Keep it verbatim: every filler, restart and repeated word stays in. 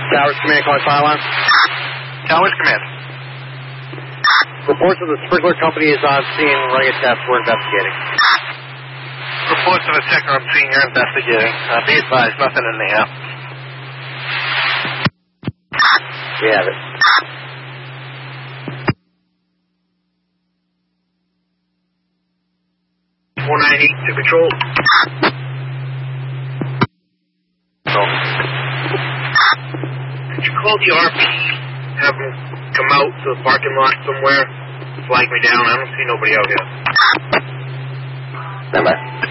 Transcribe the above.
Towers Command calling fire alarm. Towers Command. Reports of the sprinkler company is on scene running a test. We're investigating. Reports of a checker on scene. You're investigating. Uh, be advised, nothing in the air. We have it. four nine eight to control. So, could you call the R P, have them come out to the parking lot somewhere, flag me down? I don't see nobody out here. Stand by.